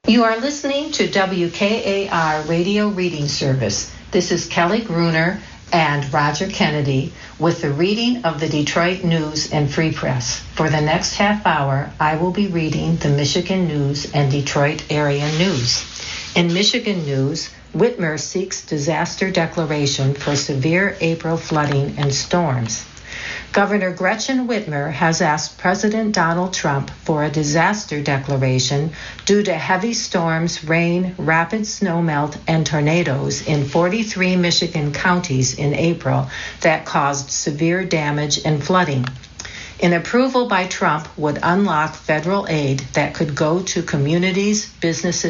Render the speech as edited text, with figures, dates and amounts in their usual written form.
You are listening to WKAR Radio Reading Service. This is Kelly Gruner and Roger Kennedy with the reading of the Detroit News and Free Press. For the next half hour, I will be reading the Michigan News and Detroit area news. In Michigan news, Whitmer seeks disaster declaration for severe April flooding and storms. Governor Gretchen Whitmer has asked President Donald Trump for a disaster declaration due to heavy storms, rain, rapid snowmelt, and tornadoes in 43 Michigan counties in April that caused severe damage and flooding. An approval by Trump would unlock federal aid that could go to communities, businesses,